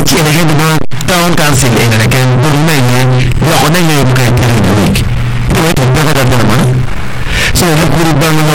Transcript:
ci ele gen do town council ele gen do nene yo ko nene ko kay tele week to to da da da ma so le kuri bang